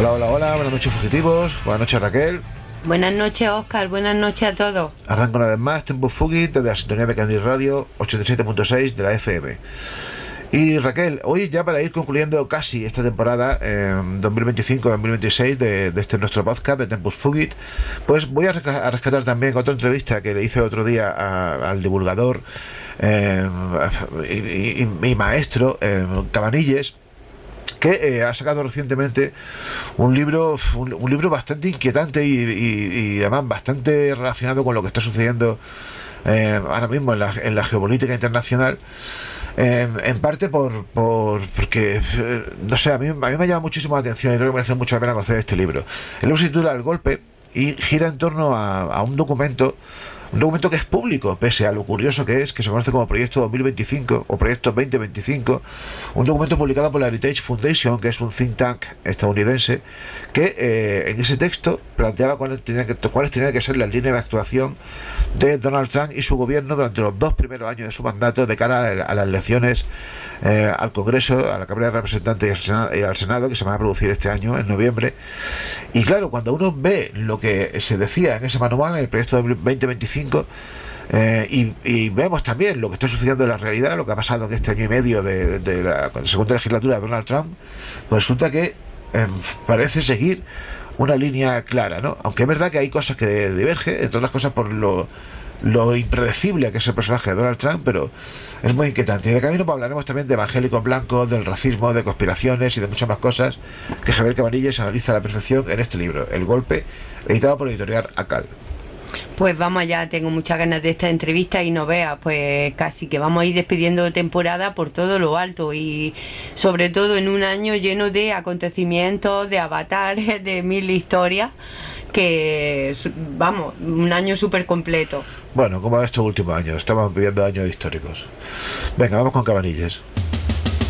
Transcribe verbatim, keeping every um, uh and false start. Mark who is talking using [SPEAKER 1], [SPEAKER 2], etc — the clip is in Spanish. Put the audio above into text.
[SPEAKER 1] Hola, hola, hola, buenas noches fugitivos, buenas noches Raquel.
[SPEAKER 2] Buenas noches, Óscar, buenas noches a todos.
[SPEAKER 1] Arranco una vez más Tempus Fugit desde la sintonía de Candil Radio ochenta y siete punto seis de la F M. Y Raquel, hoy ya para ir concluyendo casi esta temporada eh, dos mil veinticinco dos mil veintiséis de, de este nuestro podcast de Tempus Fugit, pues voy a, resca- a rescatar también otra entrevista que le hice el otro día a- al divulgador eh, y, y- y mi maestro eh, Cabanilles, que eh, ha sacado recientemente un libro un, un libro bastante inquietante y, y, y además bastante relacionado con lo que está sucediendo eh, ahora mismo en la, en la geopolítica internacional, eh, en parte por, por porque eh, no sé, a mí, a mí me llama muchísimo la atención y creo que merece mucho la pena conocer este libro. El libro se titula El Golpe y gira en torno a, a un documento Un documento que es público, pese a lo curioso que es, que se conoce como Proyecto dos mil veinticinco o Proyecto veinte veinticinco, un documento publicado por la Heritage Foundation, que es un think tank estadounidense, que eh, en ese texto planteaba cuáles tenían que, cuáles tenían que ser las líneas de actuación de Donald Trump y su gobierno durante los dos primeros años de su mandato de cara a, a las elecciones eh, al Congreso, a la Cámara de Representantes y al, Senado, y al Senado, que se van a producir este año, en noviembre. Y claro, cuando uno ve lo que se decía en ese manual, en el Proyecto veinte veinticinco, Eh, y, y vemos también lo que está sucediendo en la realidad, lo que ha pasado en este año y medio de, de la segunda legislatura de Donald Trump, pues resulta que eh, parece seguir una línea clara, ¿no? Aunque es verdad que hay cosas que divergen, entre otras cosas por lo, lo impredecible que es el personaje de Donald Trump, pero es muy inquietante. Y de camino pues, hablaremos también de evangélicos blancos, del racismo, de conspiraciones y de muchas más cosas que Javier Cabanilles analiza a la perfección en este libro, El Golpe, editado por Editorial Acal.
[SPEAKER 2] Pues vamos allá, tengo muchas ganas de esta entrevista y no veas, pues casi que vamos a ir despidiendo temporada por todo lo alto y sobre todo en un año lleno de acontecimientos, de avatares, de mil historias, que vamos, un año súper completo.
[SPEAKER 1] Bueno, como estos últimos años, estamos viviendo años históricos. Venga, vamos con Cabanilles.